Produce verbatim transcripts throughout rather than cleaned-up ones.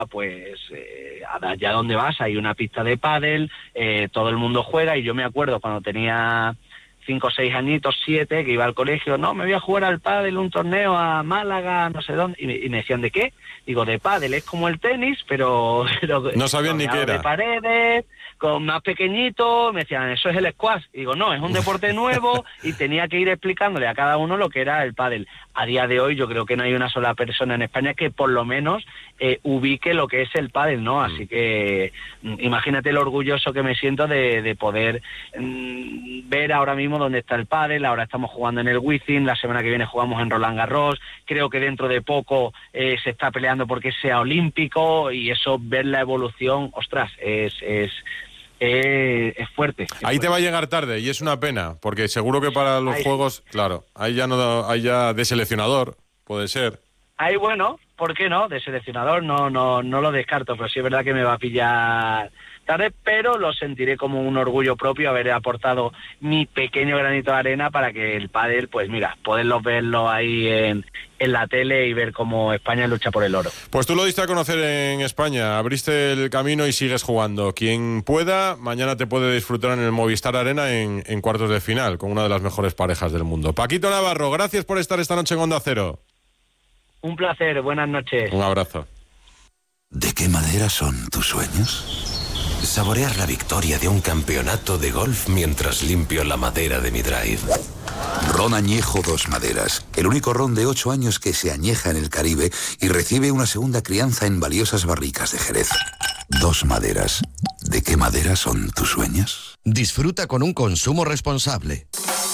pues eh, allá donde vas hay una pista de pádel, eh, todo el mundo juega, y yo me acuerdo cuando tenía cinco o seis añitos, siete, que iba al colegio, no, me voy a jugar al pádel, un torneo a Málaga, no sé dónde, y me, y me decían, ¿de qué? Digo, de pádel, es como el tenis, pero... pero no sabían ni qué era. De paredes, con más pequeñito, me decían, eso es el squash. Digo, no, es un deporte nuevo, y tenía que ir explicándole a cada uno lo que era el pádel. A día de hoy yo creo que no hay una sola persona en España que por lo menos eh, ubique lo que es el pádel, ¿no? Así que imagínate lo orgulloso que me siento de, de poder mmm, ver ahora mismo dónde está el pádel. Ahora estamos jugando en el Wizzing, la semana que viene jugamos en Roland Garros, creo que dentro de poco eh, se está peleando porque sea olímpico, y eso, ver la evolución, ostras, es... es Eh, es fuerte. Es ahí fuerte. te va a llegar tarde, y es una pena, porque seguro que para los ahí, Juegos, claro, ahí ya no, ahí ya de seleccionador, puede ser. Ahí, bueno, ¿por qué no? De seleccionador no, no, no lo descarto, pero sí es verdad que me va a pillar tarde, pero lo sentiré como un orgullo propio haber aportado mi pequeño granito de arena para que el pádel, pues mira, poderlo verlo ahí en, en la tele y ver cómo España lucha por el oro. Pues tú lo diste a conocer en España, abriste el camino y sigues jugando. Quien pueda, mañana te puede disfrutar en el Movistar Arena en, en cuartos de final, con una de las mejores parejas del mundo. Paquito Navarro, gracias por estar esta noche en Onda Cero. Un placer, buenas noches. Un abrazo. ¿De qué madera son tus sueños? Saborear la victoria de un campeonato de golf mientras limpio la madera de mi drive. Ron Añejo Dos Maderas, el único ron de ocho años que se añeja en el Caribe y recibe una segunda crianza en valiosas barricas de Jerez. Dos Maderas. ¿De qué madera son tus sueños? Disfruta con un consumo responsable.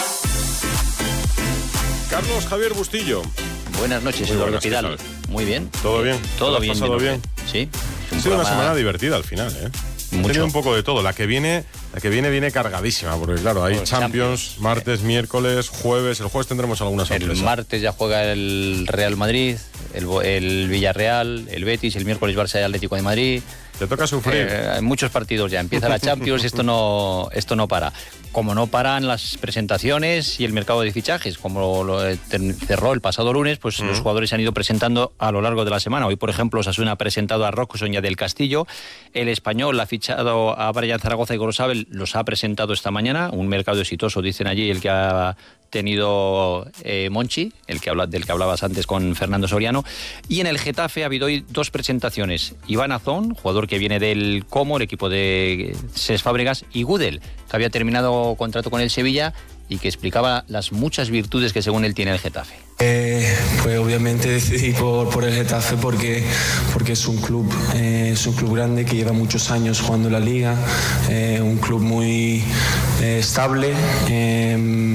Carlos Javier Bustillo. Buenas noches, Muy Eduardo buenas, Pidal. Muy bien. ¿Todo bien? Todo ¿Te bien. has pasado bien? Sí. Ha sido una semana divertida al final, ¿eh? Mucho. Ha tenido un poco de todo. La que viene, la que viene viene cargadísima, porque claro, hay Pues Champions, Champions, martes, miércoles, jueves. El jueves tendremos alguna sorpresa. El martes ya juega el Real Madrid, el, el Villarreal, el Betis, el miércoles Barça y Atlético de Madrid. Te toca sufrir. Eh, hay muchos partidos ya. Empieza la Champions y esto no, esto no para. Como no paran las presentaciones y el mercado de fichajes, como lo cerró el pasado lunes, pues mm. los jugadores se han ido presentando a lo largo de la semana. Hoy, por ejemplo, Osasuna ha presentado a Rockson y a Del Castillo. El Español ha fichado a Brian Zaragoza y Gorosabel, los ha presentado esta mañana. Un mercado exitoso, dicen allí, el que ha tenido eh, Monchi, el que habla, del que hablabas antes con Fernando Soriano. Y en el Getafe ha habido hoy dos presentaciones. Iván Azón, jugador que viene del Como, el equipo de Cesc Fábregas, y Gudel, que había terminado contrato con el Sevilla y que explicaba las muchas virtudes que según él tiene el Getafe. Eh, pues obviamente decidí por, por el Getafe porque, porque es un club eh, es un club grande que lleva muchos años jugando en la liga, eh, un club muy eh, estable, eh,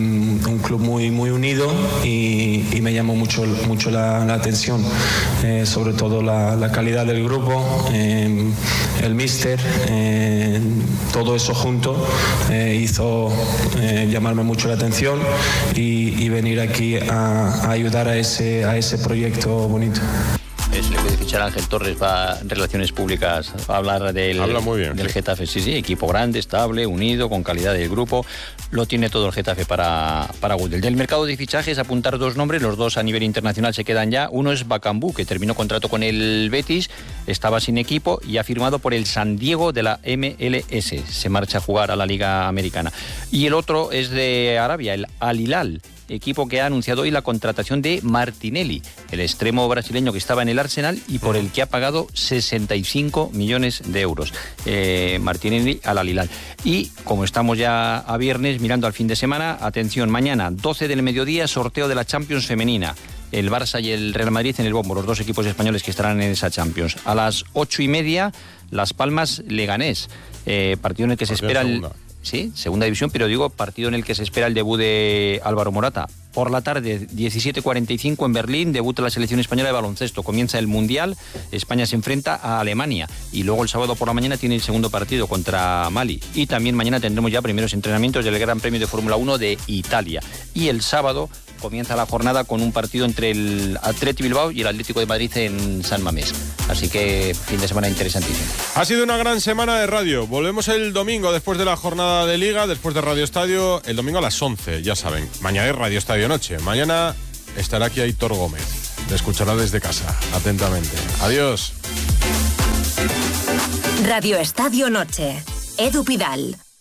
un club muy, muy unido y, y me llamó mucho, mucho la, la atención, eh, sobre todo la, la calidad del grupo, eh, el míster, eh, todo eso junto eh, hizo eh, llamarme mucho la atención y, y venir aquí a, a ayudar a ese, a ese proyecto bonito. Es el que de fichar Ángel Torres va en Relaciones Públicas a hablar del, Habla muy bien, del sí. Getafe. Sí, sí, equipo grande, estable, unido, con calidad del grupo. Lo tiene todo el Getafe para, para Gudel. Del mercado de fichajes, apuntar dos nombres, los dos a nivel internacional se quedan ya. Uno es Bakambu, que terminó contrato con el Betis, estaba sin equipo y ha firmado por el San Diego de la M L S. Se marcha a jugar a la Liga Americana. Y el otro es de Arabia, el Al Hilal, equipo que ha anunciado hoy la contratación de Martinelli, el extremo brasileño que estaba en el Arsenal y por el que ha pagado sesenta y cinco millones de euros. Eh, Martinelli al Al Hilal. Y como estamos ya a viernes, mirando al fin de semana, atención, mañana, doce del mediodía, sorteo de la Champions femenina. El Barça y el Real Madrid en el bombo, los dos equipos españoles que estarán en esa Champions. A las ocho y media, Las Palmas Leganés, eh, partido en el que se espera el... Sí, segunda división, pero digo, partido en el que se espera el debut de Álvaro Morata. Por la tarde, diecisiete cuarenta y cinco en Berlín, debuta la selección española de baloncesto. Comienza el Mundial, España se enfrenta a Alemania. Y luego el sábado por la mañana tiene el segundo partido contra Mali. Y también mañana tendremos ya primeros entrenamientos del Gran Premio de Fórmula uno de Italia. Y el sábado comienza la jornada con un partido entre el Athletic Bilbao y el Atlético de Madrid en San Mamés. Así que fin de semana interesantísimo. Ha sido una gran semana de radio. Volvemos el domingo después de la jornada de Liga, después de Radio Estadio, el domingo a las once, ya saben. Mañana es Radio Estadio Noche. Mañana estará aquí Aitor Gómez. Le escuchará desde casa, atentamente. Adiós. Radio Estadio Noche. Edu Pidal.